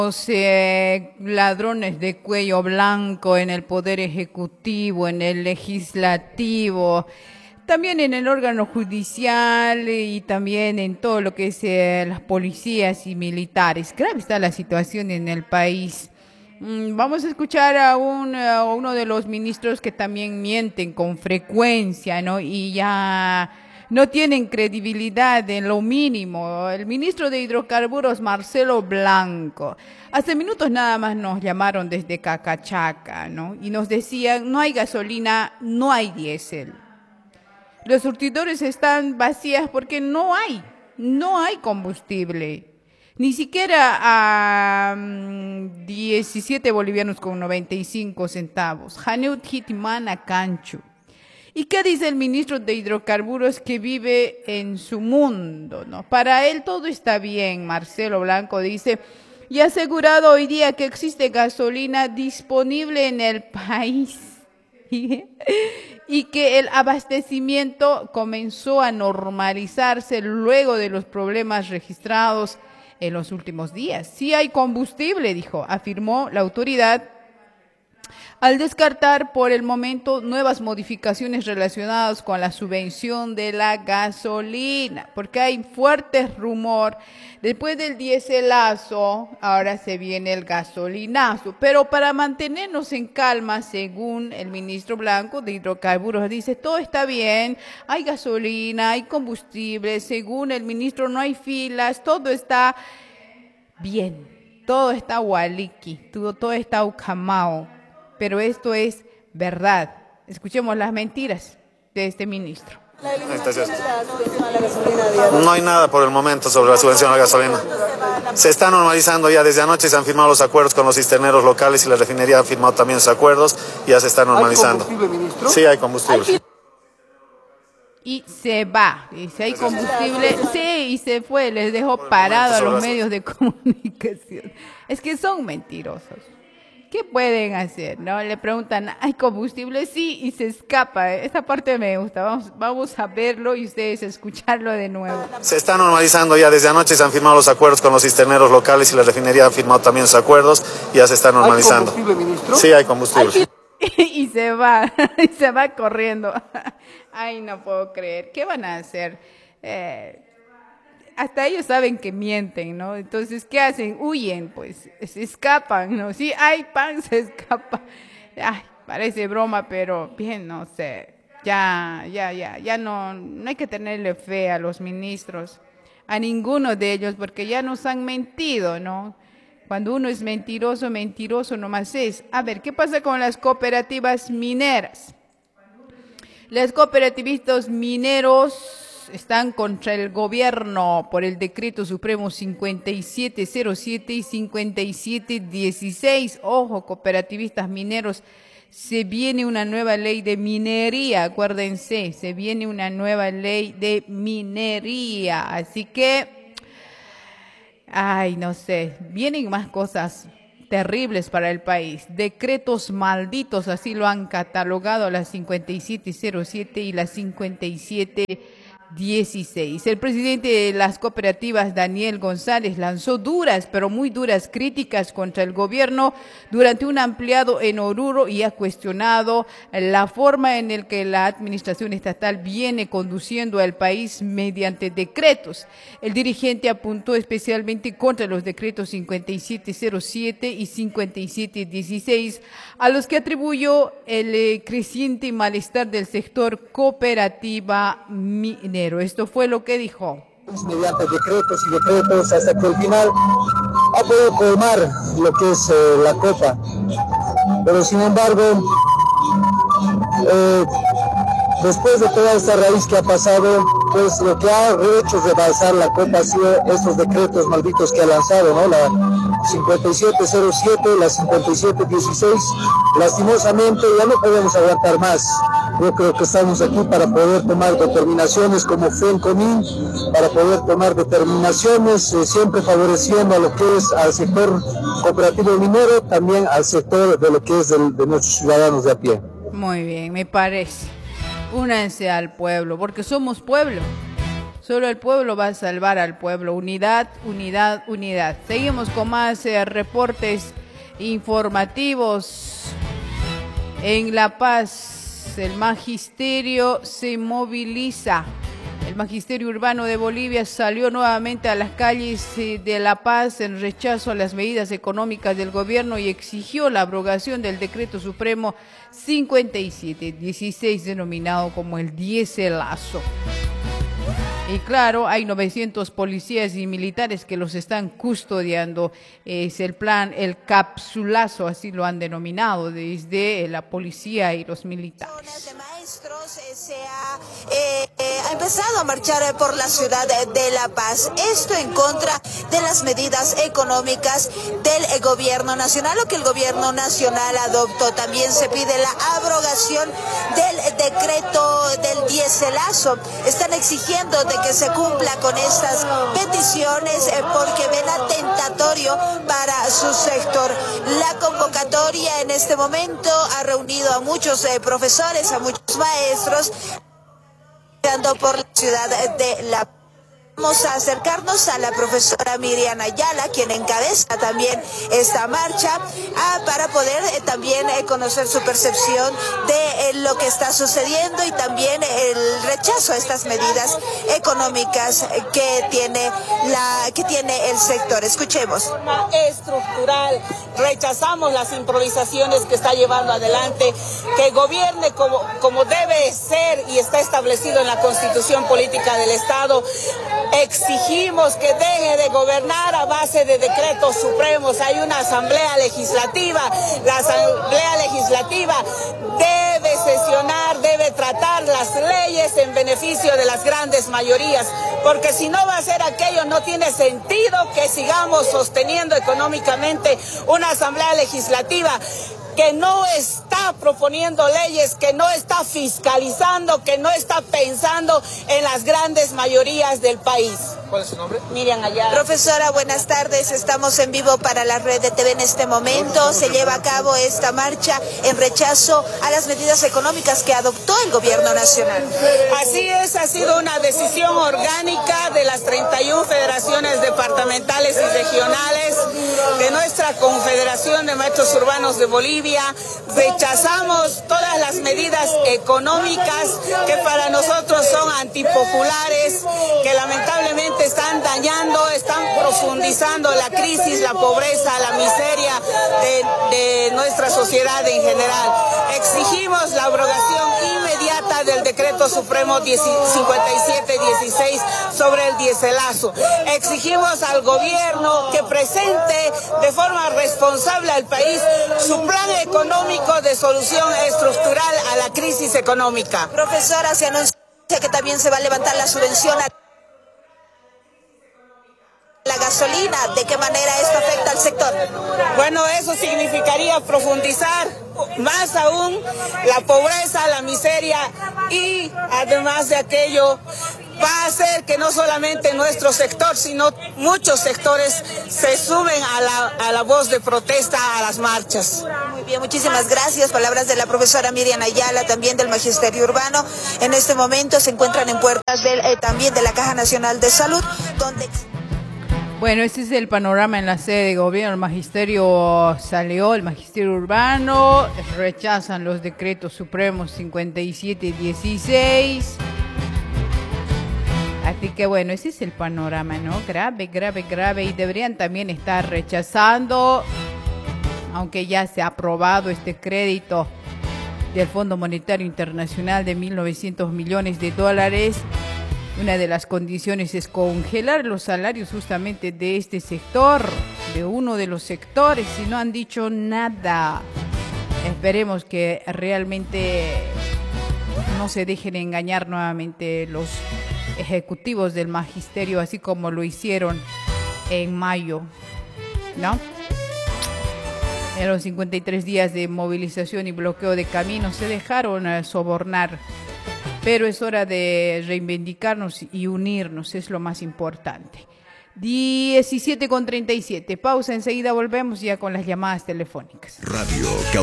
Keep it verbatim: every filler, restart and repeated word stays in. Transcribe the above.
Eh, ladrones de cuello blanco en el Poder Ejecutivo, en el Legislativo, también en el órgano judicial y también en todo lo que es eh, las policías y militares. Grave está la situación en el país. Mm, vamos a escuchar a, un, a uno de los ministros que también mienten con frecuencia, ¿no? Y ya no tienen credibilidad en lo mínimo. El ministro de Hidrocarburos, Marcelo Blanco, hace minutos nada más nos llamaron desde Cacachaca, ¿no? Y nos decían, no hay gasolina, no hay diésel. Los surtidores están vacías porque no hay, no hay combustible. Ni siquiera a um, diecisiete bolivianos con noventa y cinco centavos. Haneut Hitmana Canchu. ¿Y qué dice el ministro de Hidrocarburos que vive en su mundo, ¿no? Para él todo está bien, Marcelo Blanco dice, y ha asegurado hoy día que existe gasolina disponible en el país y que el abastecimiento comenzó a normalizarse luego de los problemas registrados en los últimos días. Sí hay combustible, dijo, afirmó la autoridad, al descartar por el momento nuevas modificaciones relacionadas con la subvención de la gasolina, porque hay fuerte rumor, después del diéselazo, ahora se viene el gasolinazo, pero para mantenernos en calma, según el ministro Blanco de Hidrocarburos, dice, todo está bien, hay gasolina, hay combustible, según el ministro no hay filas, todo está bien, todo está waliki, todo, todo está ucamao. Pero esto es verdad. Escuchemos las mentiras de este ministro. Entonces, no hay nada por el momento sobre la subvención a la gasolina. Se está normalizando ya desde anoche, se han firmado los acuerdos con los cisterneros locales y la refinería ha firmado también sus acuerdos y ya se está normalizando. ¿Hay combustible, ministro? Sí, hay combustible. Y se va, y si hay combustible, sí, y se fue, les dejó parado a los medios de comunicación. Es que son mentirosos. ¿Qué pueden hacer? ¿No? Le preguntan, ¿hay combustible? Sí, y se escapa. Esta parte me gusta. Vamos, vamos a verlo y ustedes escucharlo de nuevo. Se está normalizando ya desde anoche, se han firmado los acuerdos con los cisterneros locales y la refinería ha firmado también sus acuerdos y ya se está normalizando. ¿Hay combustible, ministro? Sí, hay combustible. Y se va, y se va corriendo. Ay, no puedo creer. ¿Qué van a hacer? Eh... Hasta ellos saben que mienten, ¿no? Entonces, ¿qué hacen? Huyen, pues, se escapan, ¿no? Sí, hay pan, se escapa. Ay, parece broma, pero bien, no sé. Ya, ya, ya, ya no, no hay que tenerle fe a los ministros, a ninguno de ellos, porque ya nos han mentido, ¿no? Cuando uno es mentiroso, mentiroso nomás es. A ver, ¿qué pasa con las cooperativas mineras? Los cooperativistas mineros están contra el gobierno por el decreto supremo cincuenta y siete cero siete y cincuenta y siete dieciséis. Ojo, cooperativistas mineros, se viene una nueva ley de minería, acuérdense, se viene una nueva ley de minería. Así que, ay, no sé, vienen más cosas terribles para el país. Decretos malditos, así lo han catalogado la cincuenta y siete cero siete y la cincuenta y siete dieciséis. El presidente de las cooperativas, Daniel González, lanzó duras, pero muy duras críticas contra el gobierno durante un ampliado en Oruro y ha cuestionado la forma en la que la administración estatal viene conduciendo al país mediante decretos. El dirigente apuntó especialmente contra los decretos cincuenta y siete cero siete y cincuenta y siete dieciséis, a los que atribuyó el eh, creciente malestar del sector cooperativa minera. Esto fue lo que dijo. Mediante decretos y decretos hasta que al final ha podido colmar lo que es eh, la copa. Pero sin embargo, eh, después de toda esta raíz que ha pasado, pues lo que ha hecho rebalsar la copa ha sido estos decretos malditos que ha lanzado, ¿no? La cincuenta y siete cero siete, la cincuenta y siete dieciséis. Lastimosamente ya no podemos aguantar más. Yo creo que estamos aquí para poder tomar determinaciones como FENCOMIN, para poder tomar determinaciones eh, siempre favoreciendo a lo que es al sector cooperativo minero, también al sector de lo que es del, de nuestros ciudadanos de a pie. Muy bien, me parece. Únanse al pueblo, porque somos pueblo. Solo el pueblo va a salvar al pueblo. Unidad, unidad, unidad. Seguimos con más eh, reportes informativos. En La Paz, el magisterio se moviliza. El Magisterio Urbano de Bolivia salió nuevamente a las calles de La Paz en rechazo a las medidas económicas del gobierno y exigió la abrogación del Decreto Supremo cincuenta y siete dieciséis, denominado como el diéselazo. Y claro, hay novecientos policías y militares que los están custodiando. Es el plan, el capsulazo, así lo han denominado desde la policía y los militares. De maestros eh, se ha, eh, eh, ha empezado a marchar eh, por la ciudad de La Paz. Esto en contra de las medidas económicas del eh, gobierno nacional, o que el gobierno nacional adoptó. También se pide la abrogación del eh, decreto del diéselazo. Están exigiendo de que se cumpla con estas peticiones eh, porque ven atentatorio para su sector. La convocatoria en este momento ha reunido a muchos eh, profesores, a muchos maestros, por la ciudad de La Paz. Vamos a acercarnos a la profesora Miriam Ayala, quien encabeza también esta marcha, ah, para poder eh, también eh, conocer su percepción de eh, lo que está sucediendo y también el rechazo a estas medidas económicas eh, que tiene la que tiene el sector. Escuchemos. Estructural, rechazamos las improvisaciones que está llevando adelante, que gobierne como, como debe ser y está establecido en la Constitución Política del Estado. Exigimos que deje de gobernar a base de decretos supremos. Hay una asamblea legislativa. La asamblea legislativa debe sesionar, debe tratar las leyes en beneficio de las grandes mayorías, porque si no va a ser aquello, no tiene sentido que sigamos sosteniendo económicamente una asamblea legislativa que no está proponiendo leyes, que no está fiscalizando, que no está pensando en las grandes mayorías del país. ¿Cuál es su nombre? Miriam Ayala. Profesora, buenas tardes. Estamos en vivo para la red de T V en este momento. Se lleva a cabo esta marcha en rechazo a las medidas económicas que adoptó el gobierno nacional. Así es, ha sido una decisión orgánica de las treinta y una federaciones departamentales y regionales de nuestra Confederación de Maestros Urbanos de Bolivia. Rechazamos todas las medidas económicas que para nosotros son antipopulares, que lamentablemente están dañando, están profundizando la crisis, la pobreza, la miseria de, de nuestra sociedad en general. Exigimos la abrogación inmediata del Decreto Supremo cincuenta y siete dieciséis sobre el diéselazo. Exigimos al gobierno que presente de forma responsable al país su plan económico de solución estructural a la crisis económica. Profesora, se anuncia que también se va a levantar la subvención a la gasolina. ¿De qué manera esto afecta al sector? Bueno, eso significaría profundizar más aún la pobreza, la miseria, y además de aquello va a hacer que no solamente nuestro sector, sino muchos sectores se suben a la, a la voz de protesta a las marchas. Muy bien, muchísimas gracias. Palabras de la profesora Miriam Ayala, también del Magisterio Urbano. En este momento se encuentran en puertas del, eh, también de la Caja Nacional de Salud, donde... Bueno, este es el panorama en la sede de gobierno. El magisterio salió, el magisterio urbano, rechazan los decretos supremos cincuenta y siete dieciséis. Así que bueno, ese es el panorama, ¿no? Grave, grave, grave. Y deberían también estar rechazando, aunque ya se ha aprobado este crédito del Fondo Monetario Internacional de mil novecientos millones de dólares. Una de las condiciones es congelar los salarios justamente de este sector, de uno de los sectores, y no han dicho nada. Esperemos que realmente no se dejen engañar nuevamente los ejecutivos del magisterio, así como lo hicieron en mayo, ¿no? En los cincuenta y tres días de movilización y bloqueo de caminos se dejaron uh, sobornar. Pero es hora de reivindicarnos y unirnos, es lo más importante. diecisiete con treinta y siete, pausa, enseguida volvemos ya con las llamadas telefónicas. Radio